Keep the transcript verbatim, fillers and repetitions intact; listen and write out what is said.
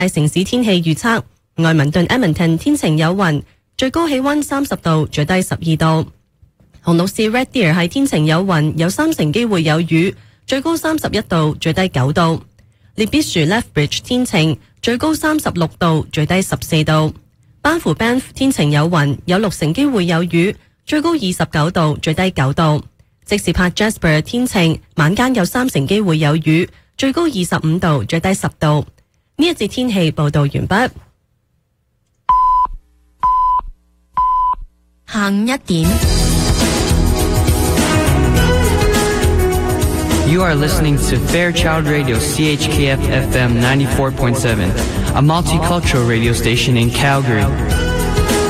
大城市天氣預測，愛民頓 Edmonton 天晴有雲，最高氣溫三十度，最低十二度。紅綠市 Red Deer 係天晴有雲，有三成機會有雨，最高三十一度，最低九度。列必樹 Lethbridge 天晴，最高三十六度，最低十四度。班夫 Banff 天晴有雲，有六成機會有雨，最高二十九度，最低九度。即時拍 Jasper 天晴，晚間有三成機會有雨，最高二十五度，最低十度。呢一節天氣報道完畢。 下午一點。 You are listening to Fairchild Radio C H K F F M ninety-four point seven, a multicultural radio station in Calgary.